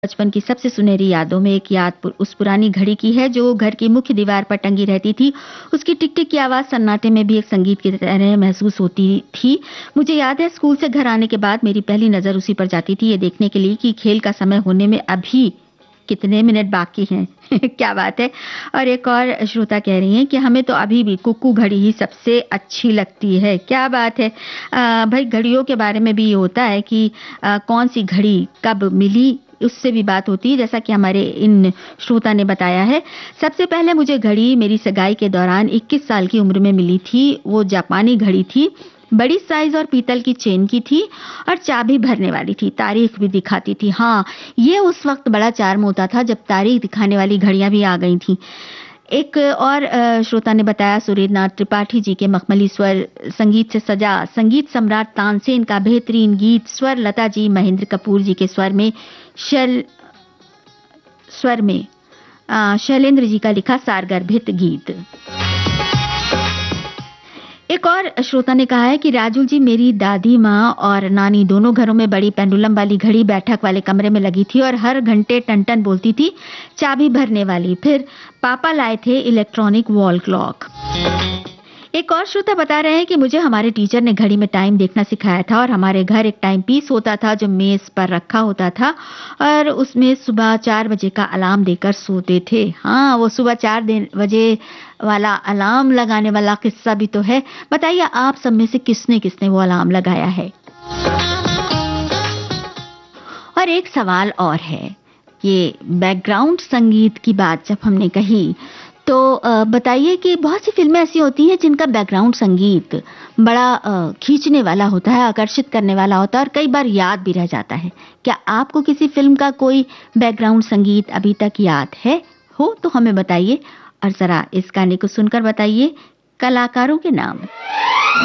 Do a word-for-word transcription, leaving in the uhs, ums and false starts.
बचपन की सबसे सुनहरी यादों में एक याद पु- उस पुरानी घड़ी की है जो घर की मुख्य दीवार पर टंगी रहती थी। उसकी टिक टिक की आवाज सन्नाटे में भी एक संगीत की तरह महसूस होती थी। मुझे याद है स्कूल से घर आने के बाद मेरी पहली नजर उसी पर जाती थी, ये देखने के लिए कि खेल का समय होने में अभी कितने मिनट बाकी हैं। क्या बात है। और एक और श्रोता कह रही हैं कि हमें तो अभी भी कुक्कू घड़ी ही सबसे अच्छी लगती है। क्या बात है। आ, भाई घड़ियों के बारे में भी ये होता है कि आ, कौन सी घड़ी कब मिली, उससे भी बात होती है, जैसा कि हमारे इन श्रोता ने बताया है। सबसे पहले मुझे घड़ी मेरी सगाई के दौरान इक्कीस साल की उम्र में मिली थी। वो जापानी घड़ी थी, बड़ी साइज और पीतल की चेन की थी और चाबी भरने वाली थी, तारीख भी दिखाती थी। हाँ, ये उस वक्त बड़ा चार्म होता था जब तारीख दिखाने वाली घड़ियां भी आ गई थी। एक और अ, श्रोता ने बताया सुरेंद्रनाथ त्रिपाठी जी के मखमली स्वर संगीत से सजा संगीत सम्राट तानसेन का बेहतरीन गीत, स्वर लता जी महेंद्र कपूर जी के स्वर में, शैल स्वर में अ, शैलेंद्र जी का लिखा सारगर्भित गीत। एक और श्रोता ने कहा है कि राजू जी, मेरी दादी माँ और नानी दोनों घरों में बड़ी पेंडुलम वाली घड़ी बैठक वाले कमरे में लगी थी और हर घंटे टन टन बोलती थी, चाबी भरने वाली। फिर पापा लाए थे इलेक्ट्रॉनिक वॉल क्लॉक। एक और श्रोता बता रहे हैं कि मुझे हमारे टीचर ने घड़ी में टाइम देखना सिखाया था और हमारे घर एक टाइम पीस होता था जो मेज पर रखा होता था और उसमें सुबह चार बजे का अलार्म देकर सोते थे। हाँ, वो सुबह चार दिन बजे वाला अलार्म लगाने वाला किस्सा भी तो है। बताइए आप सब में से किसने किसने वो अलार्म लगाया है। और एक सवाल और है, ये बैकग्राउंड संगीत की बात जब हमने कही तो अ, बताइए कि बहुत सी फिल्में ऐसी होती हैं जिनका बैकग्राउंड संगीत बड़ा अ, खींचने वाला होता है, आकर्षित करने वाला होता है और कई बार याद भी रह जाता है। क्या आपको किसी फिल्म का कोई बैकग्राउंड संगीत अभी तक याद है? हो तो हमें बताइए और जरा इस गाने को सुनकर बताइए कलाकारों के नाम।